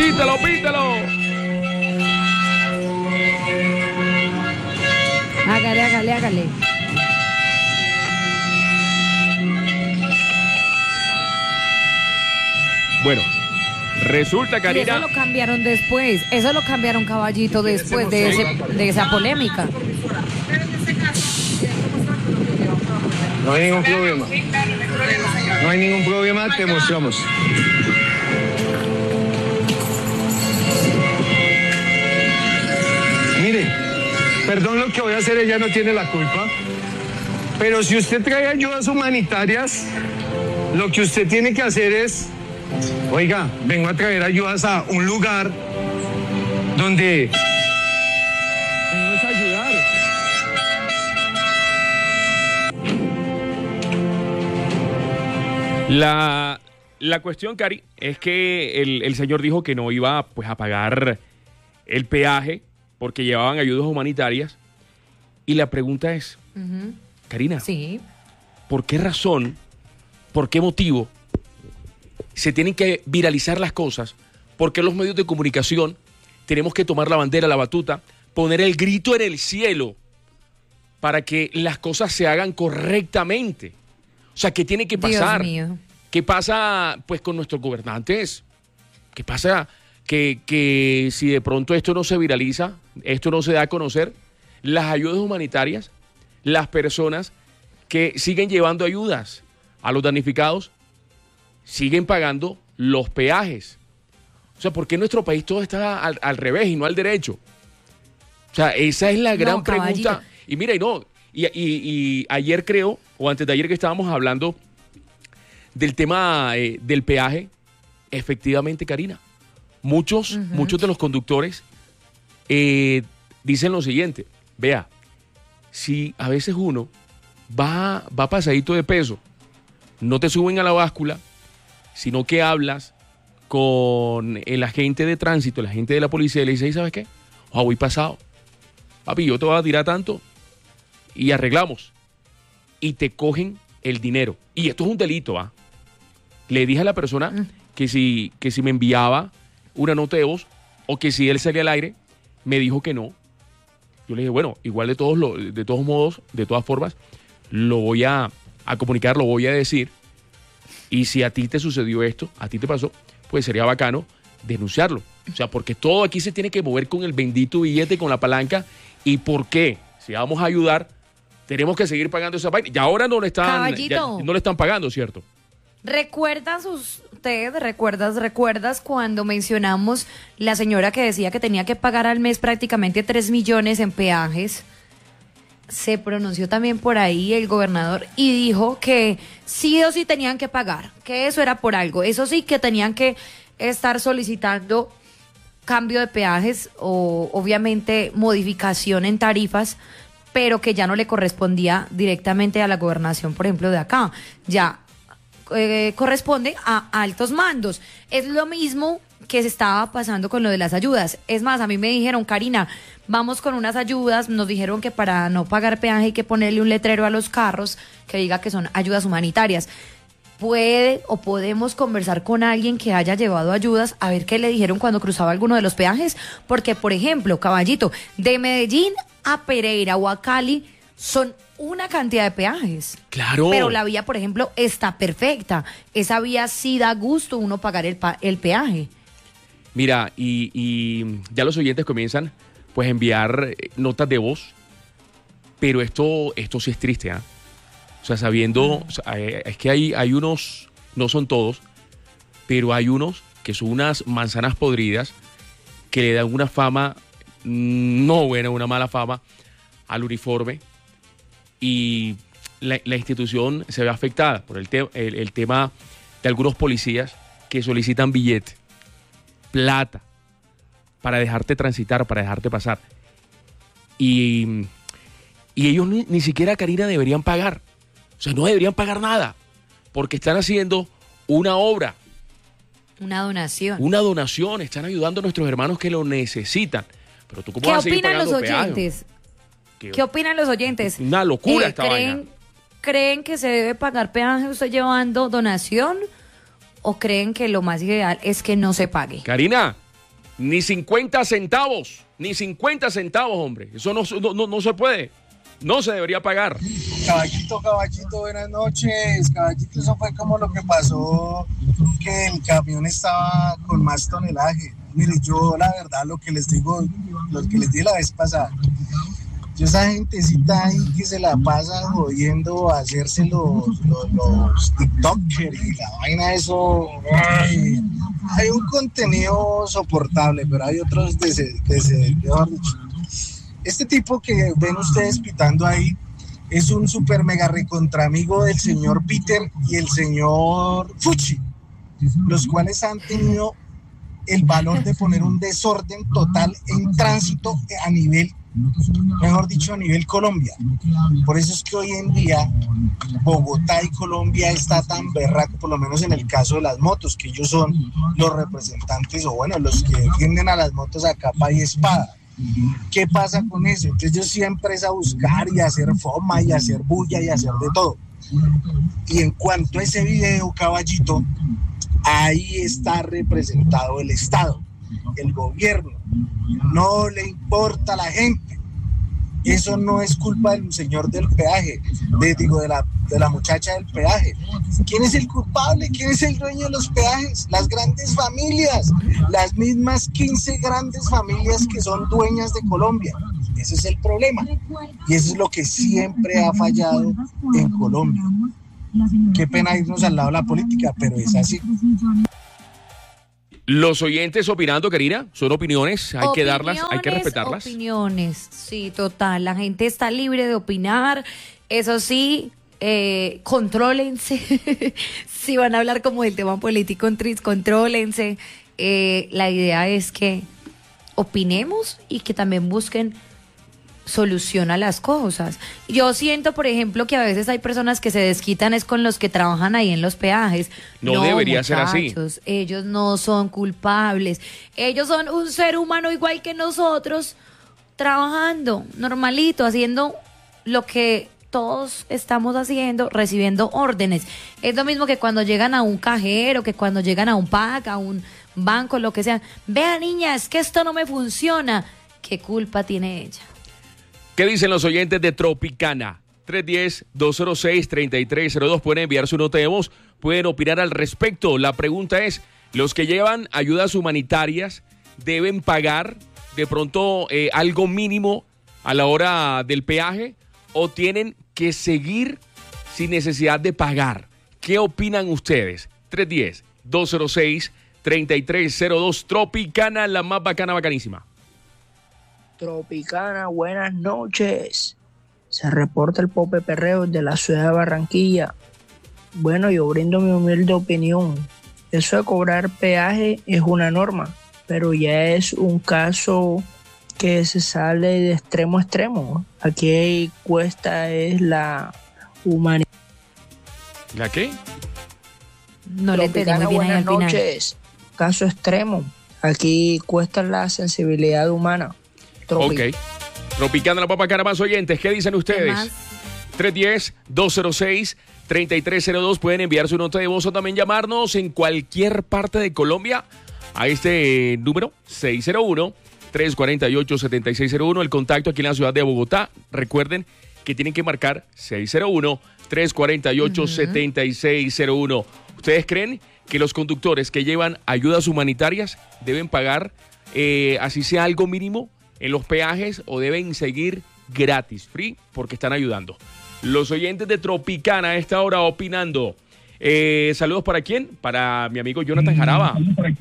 Pítelo, pítelo. Hágale. Bueno, resulta, Y Karina... eso lo cambiaron después. Eso lo cambiaron, Caballito, después de esa polémica. No hay ningún problema. No hay ningún problema, te mostramos. Mire, perdón lo que voy a hacer, ella no tiene la culpa. Pero si usted trae ayudas humanitarias, lo que usted tiene que hacer es, oiga, vengo a traer ayudas a un lugar donde vengo a ayudar. La cuestión, Cari, es que el señor dijo que no iba pues a pagar el peaje porque llevaban ayudas humanitarias. Y la pregunta es, Karina, Sí. ¿por qué razón, por qué motivo se tienen que viralizar las cosas? ¿Por qué los medios de comunicación tenemos que tomar la bandera, la batuta, poner el grito en el cielo para que las cosas se hagan correctamente? O sea, ¿qué tiene que pasar? Dios mío. ¿Qué pasa pues con nuestros gobernantes? ¿Qué pasa que si de pronto esto no se viraliza, esto no se da a conocer, las ayudas humanitarias, las personas que siguen llevando ayudas a los damnificados, siguen pagando los peajes? O sea, ¿por qué en nuestro país todo está al revés y no al derecho? O sea, esa es la gran pregunta. Y mira, y ayer creo, o antes de ayer que estábamos hablando del tema del peaje, efectivamente, Karina, muchos de los conductores dicen lo siguiente: vea, si a veces uno va pasadito de peso, no te suben a la báscula, sino que hablas con el agente de tránsito, el agente de la policía, y le dices, ¿sabes qué? Voy pasado. Papi, yo te voy a tirar tanto y arreglamos. Y te cogen el dinero. Y esto es un delito, ¿va? Le dije a la persona que si me enviaba una nota de voz o que si él salía al aire, me dijo que no. Yo le dije, bueno, igual de todos modos, de todas formas, lo voy a comunicar, lo voy a decir. Y si a ti te sucedió esto, a ti te pasó, pues sería bacano denunciarlo. O sea, porque todo aquí se tiene que mover con el bendito billete, con la palanca. ¿Y por qué? Si vamos a ayudar, tenemos que seguir pagando esa vaina. Y ahora no le están pagando, ¿cierto? ¿Recuerdas cuando mencionamos la señora que decía que tenía que pagar al mes prácticamente 3 millones en peajes? Se pronunció también por ahí el gobernador y dijo que sí o sí tenían que pagar, que eso era por algo. Eso sí, que tenían que estar solicitando cambio de peajes o obviamente modificación en tarifas, pero que ya no le correspondía directamente a la gobernación, por ejemplo, de acá. Ya corresponde a altos mandos. Es lo mismo que se estaba pasando con lo de las ayudas. Es más, a mí me dijeron, Karina, vamos con unas ayudas, nos dijeron que para no pagar peaje hay que ponerle un letrero a los carros que diga que son ayudas humanitarias. ¿Puede o podemos conversar con alguien que haya llevado ayudas a ver qué le dijeron cuando cruzaba alguno de los peajes? Porque, por ejemplo, Caballito, de Medellín a Pereira o a Cali son una cantidad de peajes. Claro. Pero la vía, por ejemplo, está perfecta. Esa vía sí da gusto uno pagar el peaje. Mira, y ya los oyentes comienzan pues a enviar notas de voz, pero esto sí es triste, ¿ah? O sea, sabiendo, o sea, es que hay unos, no son todos, pero hay unos que son unas manzanas podridas que le dan una fama no buena, una mala fama al uniforme, y la institución se ve afectada por el tema de algunos policías que solicitan billete, plata, para dejarte transitar, para dejarte pasar. Y ellos ni siquiera, Karina, deberían pagar. O sea, no deberían pagar nada, porque están haciendo una obra. Una donación. Una donación, están ayudando a nuestros hermanos que lo necesitan. Pero tú, ¿cómo ¿Qué vas a seguir opinan los pagando oyentes? peaje? ¿Qué opinan los oyentes? Una locura esta vaina. ¿Creen que se debe pagar peaje usted llevando donación? ¿O creen que lo más ideal es que no se pague? Karina, Ni 50 centavos, hombre. Eso no se puede. No se debería pagar. Caballito, buenas noches. Caballito, eso fue como lo que pasó, que el camión estaba con más tonelaje. Mire, yo la verdad lo que les digo, lo que les di la vez pasada, yo esa gentecita ahí que se la pasa jodiendo a hacerse los TikTokers y la vaina, eso, hay un contenido soportable, pero hay otros mejor dicho. Este tipo que ven ustedes pitando ahí es un super mega recontra amigo del señor Peter y el señor Fucci, los cuales han tenido el valor de poner un desorden total en tránsito a nivel, mejor dicho, a nivel Colombia. Por eso es que hoy en día Bogotá y Colombia está tan berraco, por lo menos en el caso de las motos, que ellos son los representantes, o bueno, los que defienden a las motos a capa y espada. ¿Qué pasa con eso? Entonces yo siempre es a buscar y a hacer foma y a hacer bulla y a hacer de todo. Y en cuanto a ese video, caballito, ahí está representado el Estado, el gobierno. No le importa a la gente. Eso no es culpa del señor del peaje, de la muchacha del peaje. ¿Quién es el culpable? ¿Quién es el dueño de los peajes? Las grandes familias, las mismas 15 grandes familias que son dueñas de Colombia. Ese es el problema. Y eso es lo que siempre ha fallado en Colombia. Qué pena irnos al lado de la política, pero es así. Los oyentes opinando, Karina, son opiniones, hay que darlas, hay que respetarlas. Opiniones, sí, total. La gente está libre de opinar. Eso sí, contrólense. Si van a hablar como del tema político, contrólense. La idea es que opinemos y que también busquen solución a las cosas. Yo siento, por ejemplo, que a veces hay personas que se desquitan es con los que trabajan ahí en los peajes. No debería ser así. Ellos no son culpables. Ellos son un ser humano igual que nosotros, trabajando normalito, haciendo lo que todos estamos haciendo, recibiendo órdenes. Es lo mismo que cuando llegan a un cajero, que cuando llegan a un PAC, a un banco, lo que sea. Vea, niña, es que esto no me funciona. ¿Qué culpa tiene ella? ¿Qué dicen los oyentes de Tropicana? 310-206-3302. Pueden enviar su nota de voz, pueden opinar al respecto. La pregunta es, ¿los que llevan ayudas humanitarias deben pagar de pronto algo mínimo a la hora del peaje o tienen que seguir sin necesidad de pagar? ¿Qué opinan ustedes? 310-206-3302. Tropicana, la más bacana, bacanísima. Tropicana, buenas noches. Se reporta el Pope Perreo de la ciudad de Barranquilla. Bueno, yo brindo mi humilde opinión. Eso de cobrar peaje es una norma, pero ya es un caso que se sale de extremo a extremo. Aquí cuesta es la humanidad. ¿La qué? No le entendí muy bien ahí al final. Buenas noches. Caso extremo. Aquí cuesta la sensibilidad humana. Ok. Tropicana, la papa cara, más oyentes. ¿Qué dicen ustedes? 310-206-3302. Pueden enviar su nota de voz o también llamarnos en cualquier parte de Colombia a este número 601-348-7601. El contacto aquí en la ciudad de Bogotá. Recuerden que tienen que marcar 601-348-7601. ¿Ustedes creen que los conductores que llevan ayudas humanitarias deben pagar, así sea algo mínimo, en los peajes o deben seguir gratis, free, porque están ayudando? Los oyentes de Tropicana a esta hora opinando. Saludos para quién? Para mi amigo Jonathan Jaraba.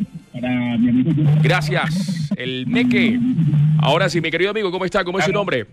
Gracias, el Meque. Ahora sí, mi querido amigo, ¿cómo está? ¿Cómo es su nombre?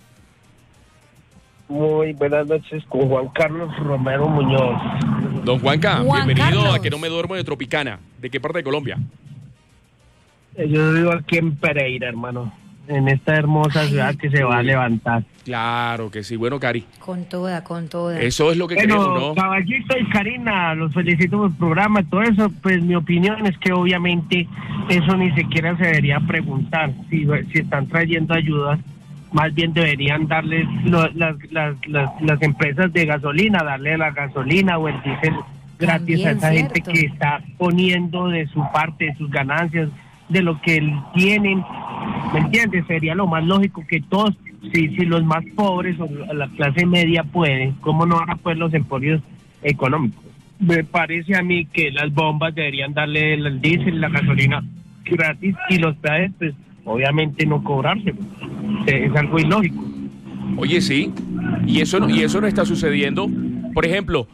Muy buenas noches, con Juan Carlos Romero Muñoz. Don Juanca, bienvenido Carlos. a Que No Me Duermo de Tropicana. ¿De qué parte de Colombia? Yo vivo aquí en Pereira, hermano, en esta hermosa ciudad que se va a levantar. Claro que sí. Bueno, Cari, Con toda. eso es lo que queremos, ¿no? Caballito y Karina, los felicito por el programa y todo eso. Pues mi opinión es que obviamente eso ni siquiera se debería preguntar. Si están trayendo ayudas, más bien deberían darles las empresas de gasolina, darle la gasolina o el diésel gratis También, a esa gente cierto. que está poniendo de su parte, de sus ganancias, de lo que tienen, ¿me entiendes? Sería lo más lógico que todos, si los más pobres o la clase media pueden, ¿cómo no van a poder los emporios económicos? Me parece a mí que las bombas deberían darle el diésel, la gasolina gratis, y los peajes, pues, obviamente no cobrarse. Es algo ilógico. Oye, sí, y eso no está sucediendo. Por ejemplo,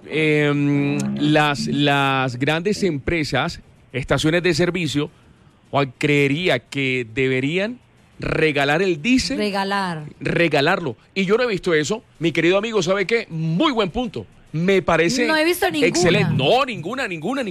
las grandes empresas, estaciones de servicio, Juan, creería que deberían regalar el diésel. Regalarlo. Y yo no he visto eso. Mi querido amigo, ¿sabe qué? Muy buen punto. Me parece no he visto ninguna. Excelente. No, ninguna.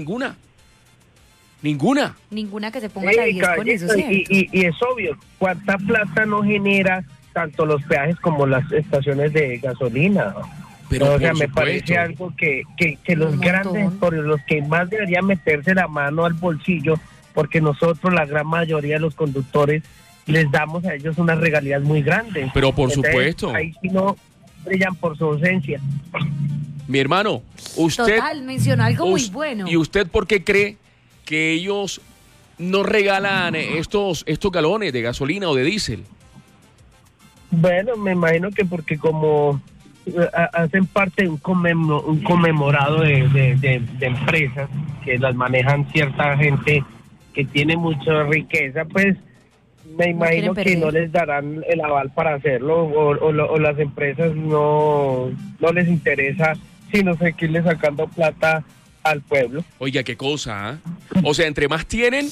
Ninguna que se ponga a 10 con eso, ¿cierto? Y es obvio, ¿cuánta plata no genera tanto los peajes como las estaciones de gasolina? Pero o sea, me supuesto. parece algo que los grandes emporios, los que más deberían meterse la mano al bolsillo, porque nosotros, la gran mayoría de los conductores, les damos a ellos unas regalías muy grandes. Pero por Entonces, supuesto. ahí sí no brillan por su ausencia. Mi hermano, usted... Total, mencionó algo muy bueno. ¿Y usted por qué cree que ellos no regalan estos galones de gasolina o de diésel? Bueno, me imagino que porque como hacen parte de un conmemorado de empresas que las manejan cierta gente que tiene mucha riqueza, pues me imagino que no les darán el aval para hacerlo, o las empresas no les interesa, sino seguirle sacando plata al pueblo. Oiga, qué cosa, ¿eh? O sea, entre más tienen,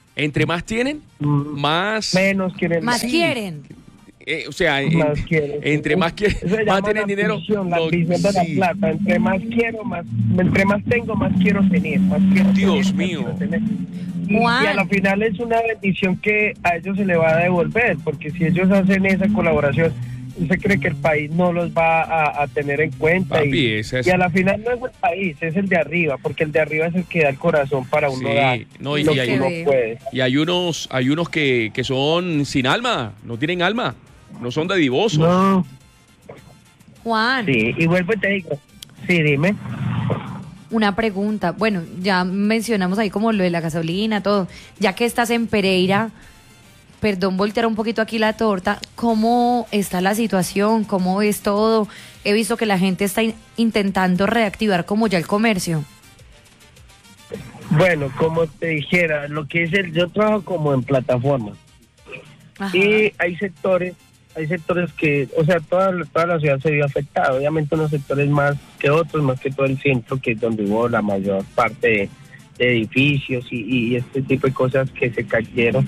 más... Menos quieren. Más quieren. O sea, entre más quieren, más tienen dinero. La ambición de la plata. Entre más tengo, más quiero tener. Dios mío. Y a la final es una bendición que a ellos se le va a devolver, porque si ellos hacen esa colaboración, usted cree que el país no los va a tener en cuenta. Papi, y a la final no es el país, es el de arriba, porque el de arriba es el que da el corazón para uno dar. No, y lo hay, que uno puede. Y hay unos que son sin alma, no tienen alma, no son dadivosos. No. Juan. Sí, y vuelvo y te digo. Sí, dime. Una pregunta. Bueno, ya mencionamos ahí como lo de la gasolina, todo. Ya que estás en Pereira, perdón, voltear un poquito aquí la torta, ¿cómo está la situación? ¿Cómo ves todo? He visto que la gente está intentando reactivar como ya el comercio. Bueno, como te dijera, lo que es yo trabajo como en plataforma. Ajá. Y hay sectores que, o sea, toda la ciudad se vio afectada. Obviamente unos sectores más que otros, más que todo el centro, que es donde hubo la mayor parte de edificios y este tipo de cosas que se cayeron.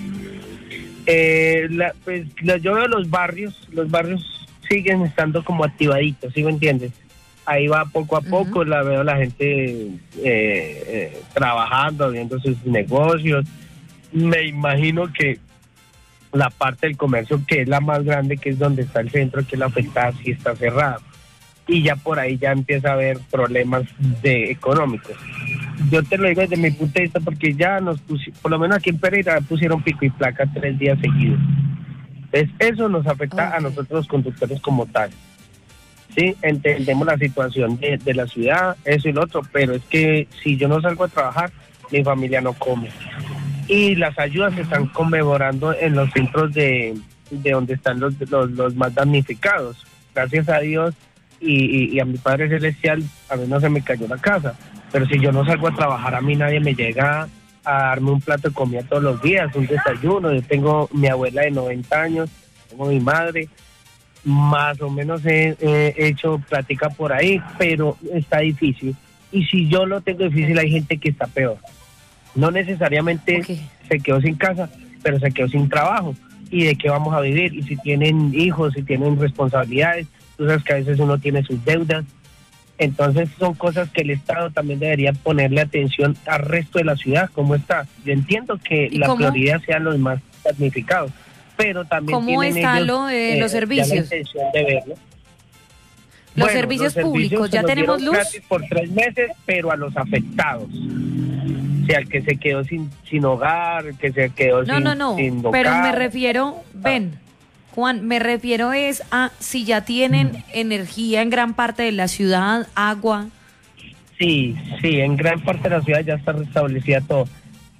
Yo veo los barrios siguen estando como activaditos, ¿sí me entiendes? Ahí va poco a poco, la veo la gente trabajando, abriendo sus negocios. Me imagino que la parte del comercio, que es la más grande, que es donde está el centro, que es la afectada, sí está cerrada. Y ya por ahí ya empieza a haber problemas económicos. Yo te lo digo desde mi punto de vista, porque ya por lo menos aquí en Pereira pusieron pico y placa 3 días seguidos. Entonces eso nos afecta a nosotros los conductores como tal. Sí, entendemos la situación de la ciudad, eso y lo otro, pero es que si yo no salgo a trabajar, mi familia no come. Y las ayudas se están conmemorando en los centros de donde están los más damnificados. Gracias a Dios y a mi Padre Celestial, a mí no se me cayó la casa. Pero si yo no salgo a trabajar, a mí nadie me llega a darme un plato de comida todos los días, un desayuno. Yo tengo mi abuela de 90 años, tengo mi madre, más o menos he hecho plática por ahí, pero está difícil. Y si yo lo tengo difícil, hay gente que está peor. No necesariamente se quedó sin casa, pero se quedó sin trabajo. ¿Y de qué vamos a vivir? Y si tienen hijos, si tienen responsabilidades, tú sabes que a veces uno tiene sus deudas. Entonces son cosas que el Estado también debería ponerle atención al resto de la ciudad, ¿cómo está? Yo entiendo que la prioridad sean los más damnificados, pero también ¿cómo está lo de los servicios? la intención de verlo. Los servicios públicos, ¿ya tenemos luz? Por 3 meses, pero a los afectados. O sea, el que se quedó sin hogar, el que se quedó sin hogar. Pero me refiero, Juan, me refiero es a si ya tienen energía en gran parte de la ciudad, agua. Sí, en gran parte de la ciudad ya está restablecida todo.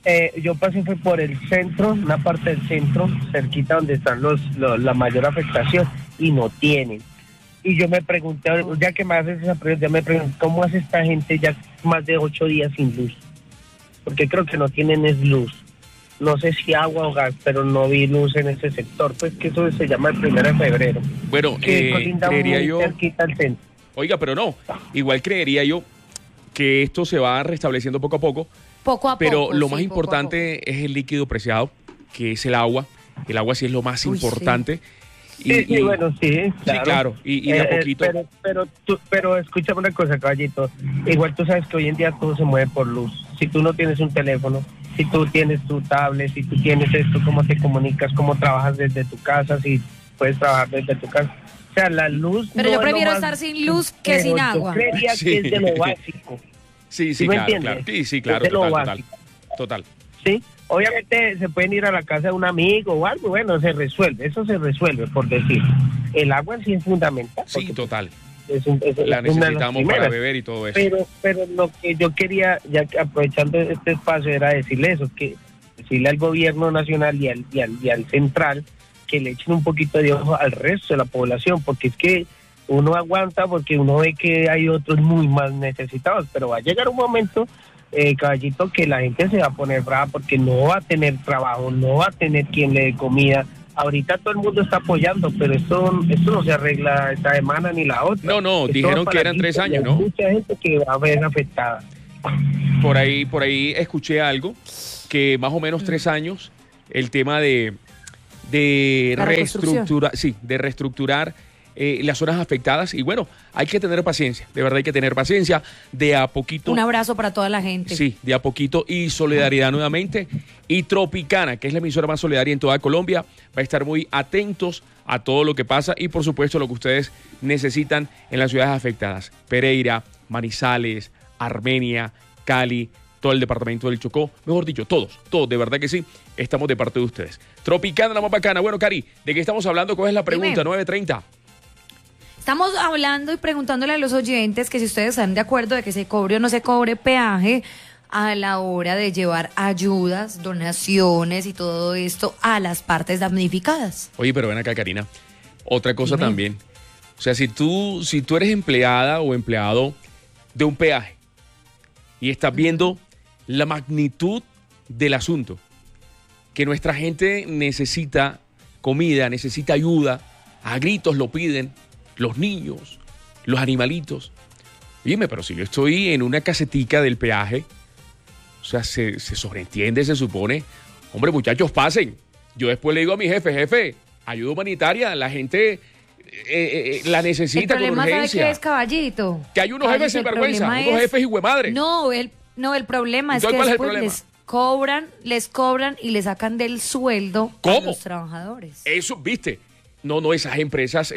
Yo pasé fue por el centro, una parte del centro, cerquita donde están la mayor afectación, y no tienen. Y yo me pregunté, ya que me haces esa pregunta, me pregunté, ¿cómo hace esta gente ya más de 8 días sin luz? Porque creo que no tienen es luz. No sé si agua o gas, pero no vi luz en ese sector. Pues que eso se llama el 1 de febrero. Bueno, Que colinda creería muy yo... cerquita al centro. Oiga, pero no. Igual creería yo que esto se va restableciendo poco a poco. Poco a Pero poco. lo sí, más poco a importante es el líquido preciado, que es el agua. El agua sí es lo más Uy, importante. Sí, bueno, sí, claro. Sí, claro. Y de a poquito. Pero escúchame una cosa, caballito. Igual tú sabes que hoy en día todo se mueve por luz. Si tú no tienes un teléfono, si tú tienes tu tablet, si tú tienes esto, cómo te comunicas, cómo trabajas desde tu casa, si puedes trabajar desde tu casa. O sea, la luz... Pero no yo es prefiero lo más- estar sin luz que pero sin yo agua. creería Sí. que es de lo básico. Sí, ¿Sí me claro, entiendes? claro. Sí, claro, Es de lo total. básico. Total. Sí, obviamente se pueden ir a la casa de un amigo o algo, bueno, se resuelve, eso se resuelve, por decir. El agua sí es fundamental. Sí, porque total. es La una de las necesitamos para primeras. beber y todo eso. Pero lo que yo quería, ya que aprovechando este espacio, era decirle eso, que decirle al gobierno nacional y al central que le echen un poquito de ojo al resto de la población, porque es que uno aguanta porque uno ve que hay otros muy más necesitados, pero va a llegar un momento, caballito, que la gente se va a poner brava porque no va a tener trabajo, no va a tener quien le dé comida. Ahorita todo el mundo está apoyando, pero esto no se arregla esta semana ni la otra. No, Esto dijeron va que para eran ti, 3 años, hay ¿no? mucha gente que va a ver afectada. Por ahí escuché algo, que más o menos 3 años, el tema de La reconstrucción. reestructurar las zonas afectadas. Y bueno, hay que tener paciencia, de verdad hay que tener paciencia, de a poquito. Un abrazo para toda la gente. Sí, de a poquito, y solidaridad nuevamente. Y Tropicana, que es la emisora más solidaria en toda Colombia, va a estar muy atentos a todo lo que pasa y por supuesto lo que ustedes necesitan en las ciudades afectadas. Pereira, Manizales, Armenia, Cali, todo el departamento del Chocó, mejor dicho, todos, de verdad que sí, estamos de parte de ustedes. Tropicana, la más bacana. Bueno, Cari, ¿de qué estamos hablando? ¿Cuál es la pregunta? Dime. 9:30. Estamos hablando y preguntándole a los oyentes que si ustedes están de acuerdo de que se cobre o no se cobre peaje a la hora de llevar ayudas, donaciones y todo esto a las partes damnificadas. Oye, pero ven acá, Karina. Otra cosa Dime. también. O sea, si tú eres empleada o empleado de un peaje y estás viendo la magnitud del asunto, que nuestra gente necesita comida, necesita ayuda, a gritos lo piden, los niños, los animalitos. Dime, pero si yo estoy en una casetica del peaje, o sea, se sobreentiende, se supone, hombre, muchachos, pasen. Yo después le digo a mi jefe, ayuda humanitaria, la gente la necesita El con problema, ¿sabe urgencia. qué es, caballito? Que hay unos jefes Caballito, el sinvergüenza, problema unos es- jefes hijuemadres. No, el problema es Entonces, que ¿cuál es el después problema? les cobran y le sacan del sueldo a ¿Cómo? los trabajadores. Eso, viste, no, esas empresas,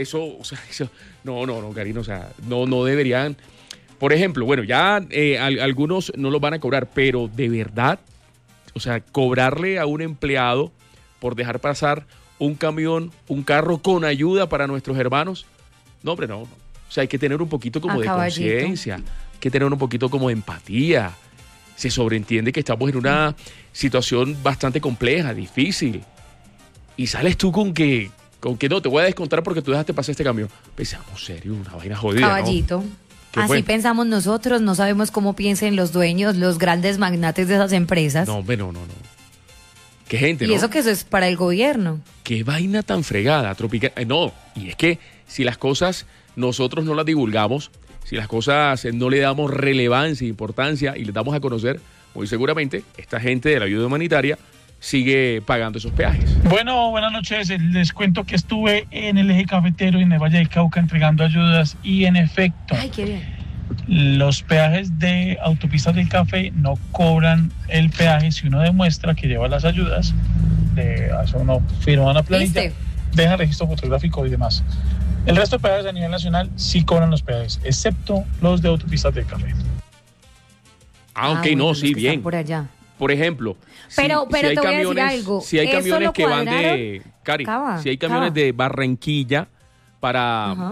no, Karina, o sea, no deberían. Por ejemplo, bueno, ya algunos no los van a cobrar, pero de verdad, o sea, cobrarle a un empleado por dejar pasar un camión, un carro con ayuda para nuestros hermanos, no, hombre, no. O sea, hay que tener un poquito como A de caballito. conciencia, hay que tener un poquito como de empatía. Se sobreentiende que estamos en una situación bastante compleja, difícil. Y sales tú con que no, te voy a descontar porque tú dejaste pasar este camión. Pensamos serio, una vaina jodida, ¿no? Caballito. ¿Qué Así fue? pensamos nosotros, no sabemos cómo piensen los dueños, los grandes magnates de esas empresas. No, hombre, no. Qué gente, y ¿no? eso que eso es para el gobierno. Qué vaina tan fregada, tropical. No, y es que si las cosas nosotros no las divulgamos, si las cosas no le damos relevancia e importancia y les damos a conocer, muy seguramente esta gente de la ayuda humanitaria sigue pagando esos peajes. Bueno, buenas noches. Les cuento que estuve en el eje cafetero y en el Valle del Cauca entregando ayudas y en efecto, Ay, qué bien. los peajes de autopistas del café no cobran el peaje si uno demuestra que lleva las ayudas. Hace uno firma una planilla, ¿Viste? deja registro fotográfico y demás. El resto de peajes a nivel nacional sí cobran los peajes, excepto los de autopistas del café. Ok, bueno, no, los sí, que están bien. por allá. Por ejemplo, Pero te voy a decir algo. Si hay ¿Eso camiones lo que van de, cuadraron? Cari, Cava, si hay camiones Cava. de Barranquilla Ajá.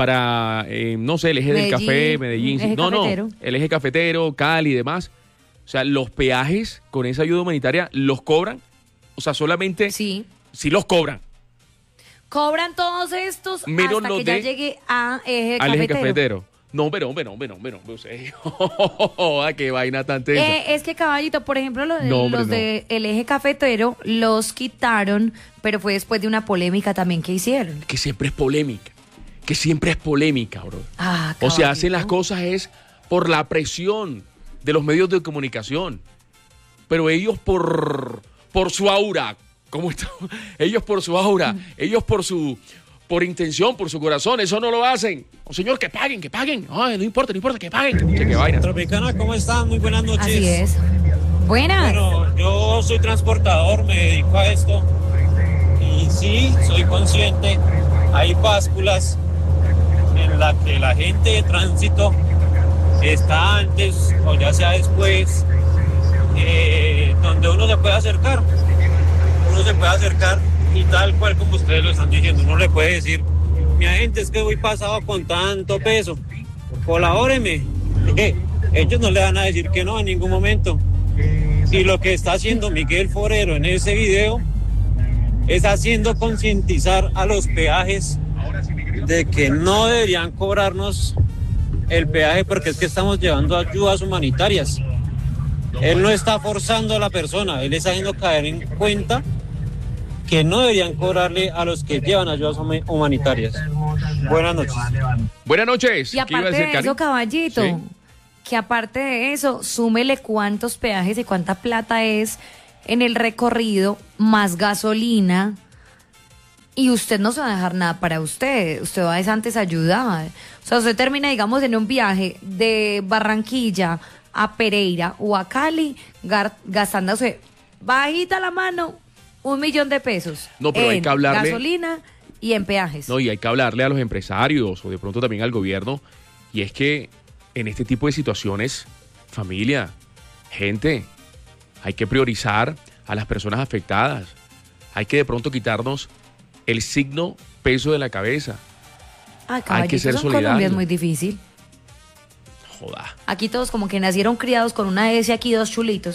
para no sé, el eje del Medellín, café, Medellín, eje no, cafetero. el eje cafetero, Cali y demás. O sea, los peajes con esa ayuda humanitaria, ¿los cobran? O sea, solamente... Sí. Sí los cobran. Cobran todos estos Menos hasta los que ya de- llegue a eje Al eje cafetero. cafetero. No, pero, o sea, qué vaina tan tensa. Es que, Caballito, por ejemplo, No, hombre, los no. del eje cafetero los quitaron, pero fue después de una polémica también que hicieron. Que siempre es polémica. Que siempre es polémica, bro. Ah, O sea, Caballito. hacen las cosas es por la presión de los medios de comunicación. Pero ellos por su aura, ¿cómo está? Ellos por su aura, ellos por intención, por su corazón, eso no lo hacen. Oh, señor, que paguen. Ay, no importa, que paguen. Che, qué vaina. Tropicana, ¿cómo están? Muy buenas noches. Así es. Buenas. Bueno, yo soy transportador, me dedico a esto y sí, soy consciente, hay básculas en las que la gente de tránsito está antes o ya sea después, donde uno se puede acercar y tal cual como ustedes lo están diciendo, uno le puede decir, mi agente, es que voy pasado con tanto peso, colabóreme. Ellos no le van a decir que no en ningún momento. Y lo que está haciendo Miguel Forero en ese video es haciendo concientizar a los peajes de que no deberían cobrarnos el peaje porque es que estamos llevando ayudas humanitarias. Él no está forzando a la persona, él está haciendo caer en cuenta que no deberían cobrarle a los que llevan ayudas humanitarias. Buenas noches. Buenas noches. Y ¿Qué iba a aparte decir, de Cari? eso, Caballito, Sí. que aparte de eso, súmele cuántos peajes y cuánta plata es en el recorrido, más gasolina, y usted no se va a dejar nada para usted. Usted va a antes a ayudar. O sea, usted termina, digamos, en un viaje de Barranquilla a Pereira o a Cali, gastándose bajita la mano 1 millón de pesos. No, pero hay en que hablarle- gasolina y en peajes. No, y hay que hablarle a los empresarios o de pronto también al gobierno. Y es que en este tipo de situaciones, familia, gente, hay que priorizar a las personas afectadas. Hay que de pronto quitarnos el signo peso de la cabeza. Ay, hay que ser caballito, eso en Colombia es solidario. muy difícil. Joda. Aquí todos como que nacieron criados con una S aquí, 2 chulitos.